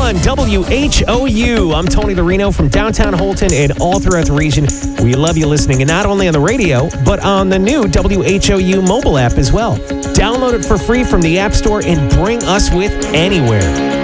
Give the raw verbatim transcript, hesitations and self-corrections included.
on W H O U. I'm Tony Lorino from downtown Holton and all throughout the region. We love you listening, and not only on the radio, but on the new W H O U mobile app as well. Download it for free from the App Store and bring us with anywhere.